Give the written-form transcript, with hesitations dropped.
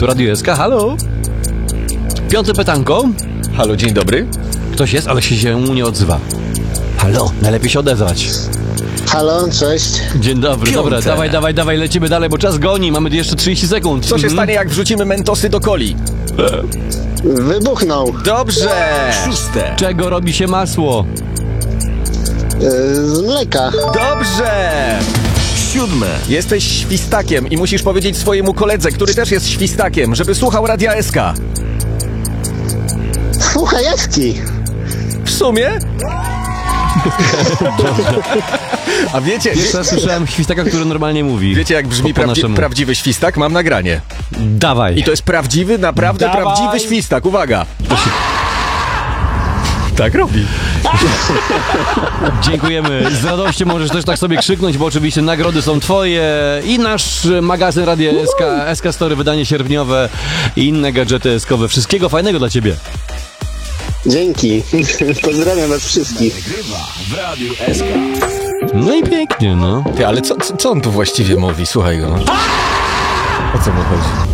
Tu Radio SK, halo? Piąte pytanko. Halo, dzień dobry. Ktoś jest, ale się nie odzywa. Halo, najlepiej się odezwać. Halo, cześć. Dzień dobry, Piąte. dobra, dawaj, lecimy dalej, bo czas goni, mamy jeszcze 30 sekund. Co się stanie, jak wrzucimy mentosy do coli? Wybuchnął. Dobrze! Szóste. Czego robi się masło? Z mleka. Dobrze! Siódme. Jesteś świstakiem i musisz powiedzieć swojemu koledze, który też jest świstakiem, żeby słuchał Radia SK. Fuchajewski. W sumie? A wiecie, Jeszcze raz słyszałem świstaka, który normalnie mówi. wiecie jak brzmi Po naszemu. prawdziwy świstak? Mam nagranie. Dawaj. I to jest prawdziwy, naprawdę Dawaj. prawdziwy świstak. Uwaga! Tak robi. Dziękujemy. Z radością możesz też tak sobie krzyknąć, bo oczywiście nagrody są twoje i nasz magazyn Radia SK, SK Story, wydanie sierpniowe i inne gadżety SK-owe. Wszystkiego fajnego dla ciebie. Dzięki. Pozdrawiam was wszystkich. No i pięknie, no. Ty, ale co on tu właściwie mówi? Słuchaj go. O co mu chodzi?